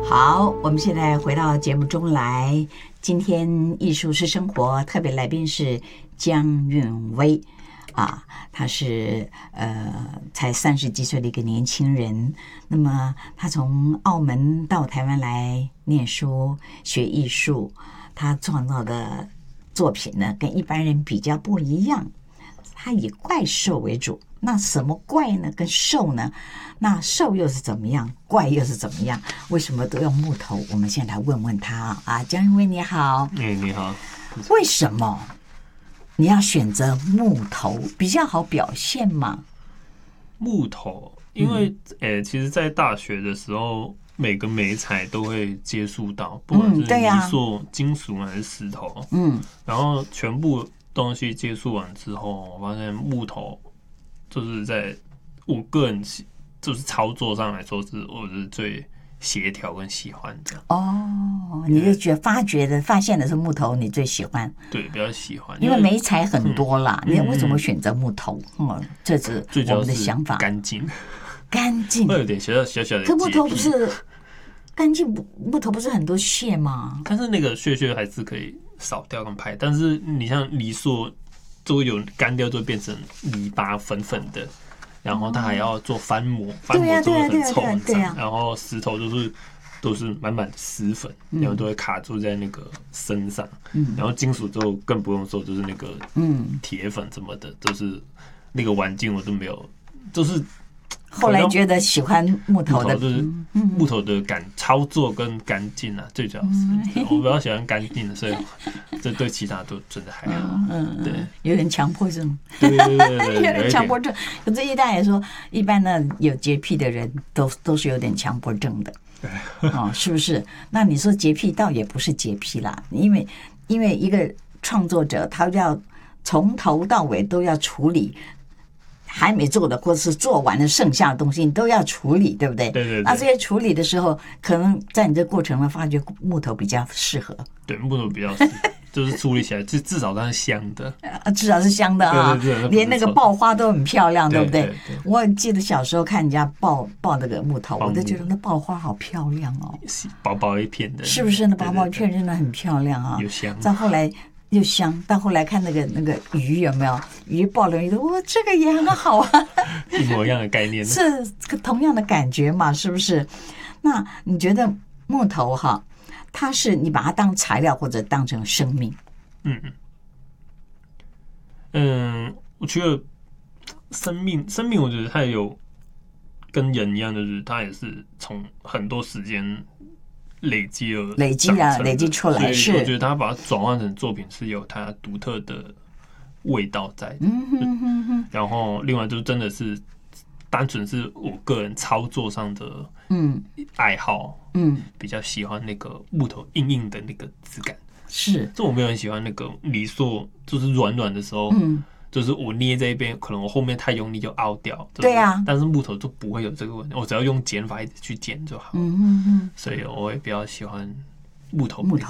好，我们现在回到节目中来。今天艺术是生活特别来宾是江韵薇啊，他是才30几岁的一个年轻人。那么他从澳门到台湾来念书学艺术，他创造的作品呢跟一般人比较不一样，他以怪兽为主。那什么怪呢？跟兽呢？那兽又是怎么样？怪又是怎么样？为什么都用木头？我们先来问问他啊，江韵薇你好。 你好。 为什么你要选择木头？比较好表现嘛？ 木头，因为其实，在大学的时候，每个媒材都会接触到，不管是泥塑、金属还是石头，然后全部东西接触完之后，我发现木头就是在我个人就是操作上来说，我是最协调跟喜欢的。 哦，你就发现的是木头，你最喜欢？ 对，比较喜欢， 因为媒材很多啦。你为什么选择木头？这是我们的想法。 干净， 干净， 会有点小小的。 可木头不是干净，木头不是很多屑吗？ 但是那个屑还是可以扫掉跟拍。但是你像泥塑，就会有干掉，就会变成泥巴粉粉的。然后它还要做翻模，翻模就会很臭很脏。然后石头都是满满的石粉，然后都会卡住在那个身上。然后金属就更不用说，就是那个铁粉什么的，就是那个环境我都没有，就是后来觉得喜欢木头的， 就是木头的操作跟干净啊，最主要是我比较喜欢干净的，所以这对其他都真的还好。对， 有点强迫症， 对， 有点强迫症。可是一般来说，一般呢有洁癖的人都是有点强迫症的，是不是？那你说洁癖倒也不是洁癖啦，因为一个创作者他要从头到尾都要处理。还没做的，或者是做完了剩下的东西，你都要处理，对不对？ 对。 那这些处理的时候，可能在你这过程中发觉木头比较适合。 对，木头比较适合，就是处理起来至少它是香的。 至少是香的啊！ 对， 连那个爆花都很漂亮，对不对？ 对。 我记得小时候看人家爆那个木头，我都觉得那爆花好漂亮哦， 薄薄一片的， 是不是？那薄薄一片真的很漂亮啊！ 有香。 再后来。又香，到后来看那个鱼有没有？鱼爆了鱼的，哇，这个也很好啊， 一模一样的概念， 是同样的感觉嘛，是不是？那你觉得木头哈，它是你把它当材料或者当成生命？ 我觉得生命，我觉得它也有跟人一样，就是它也是从很多时间。累积出来，是我觉得他把它转换成作品是有它独特的味道在的。然后另外就真的是单纯是我个人操作上的爱好，比较喜欢那个木头硬硬的那个质感。 是， 这我没有很喜欢那个泥塑，就是软软的时候。就是我捏这一边，可能我后面太用力就凹掉。 对啊， 但是木头就不会有这个问题，我只要用剪法一直去剪就好。所以我会比较喜欢木头。